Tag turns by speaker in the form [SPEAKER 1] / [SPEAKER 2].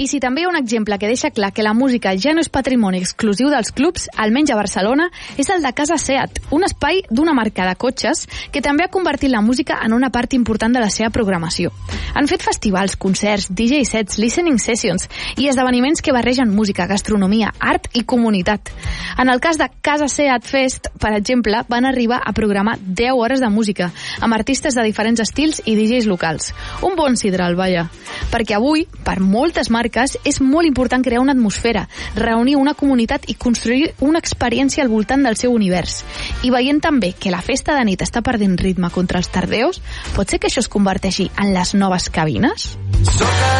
[SPEAKER 1] I si també hi ha un exemple que deixa clar que la música ja no és patrimoni exclusiu dels clubs, almenys a Barcelona, és el de Casa Seat, un espai d'una marca de cotxes que també ha convertit la música en una part important de la seva programació. Han fet festivals, concerts, DJ sets, listening sessions i esdeveniments que barregen música, gastronomia, art i comunitat. En el cas de Casa Seat Fest, per exemple, van arribar a programar 10 hores de música, amb artistes de diferents estils i DJs locals. Un bon sidral, vaja. Perquè avui, per moltes marques, és molt important crear una atmosfera, reunir una comunitat i construir una experiència al voltant del seu univers. I veient també que la festa de nit està perdent ritme contra els tardeus, pot ser que això es converteixi en les noves cabines?